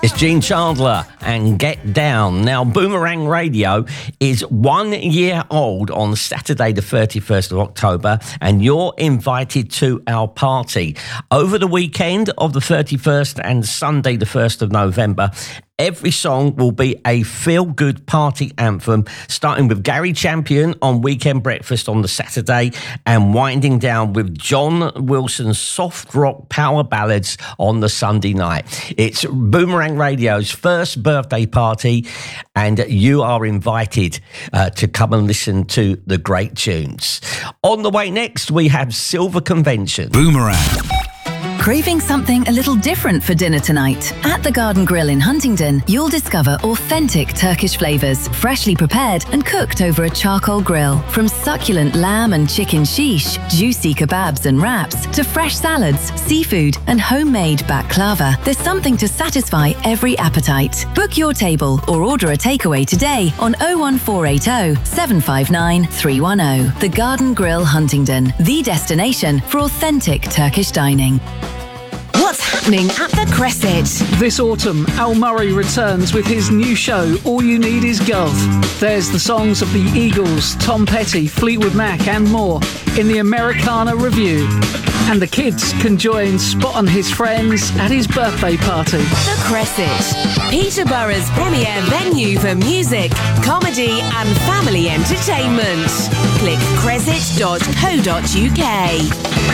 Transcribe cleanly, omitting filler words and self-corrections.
It's Gene Chandler and Get Down. Now, Boomerang Radio is 1 year old on Saturday, the 31st of October, and you're invited to our party. Over the weekend of the 31st and Sunday, the 1st of November, every song will be a feel-good party anthem, starting with Gary Champion on Weekend Breakfast on the Saturday and winding down with John Wilson's soft rock power ballads on the Sunday night. It's Boomerang Radio's first birthday party, and you are invited to come and listen to the great tunes. On the way next, we have Silver Convention. Boomerang. Craving something a little different for dinner tonight? At the Garden Grill in Huntingdon, you'll discover authentic Turkish flavours, freshly prepared and cooked over a charcoal grill. From succulent lamb and chicken sheesh, juicy kebabs and wraps, to fresh salads, seafood and homemade baklava, there's something to satisfy every appetite. Book your table or order a takeaway today on 01480 759 310. The Garden Grill Huntingdon, the destination for authentic Turkish dining. What's happening at the Cresset? This autumn, Al Murray returns with his new show, All You Need Is Gov. There's the songs of the Eagles, Tom Petty, Fleetwood Mac and more in the Americana Review. And the kids can join Spot and his friends at his birthday party. The Cresset, Peterborough's premier venue for music, comedy and family entertainment. Click cresset.co.uk.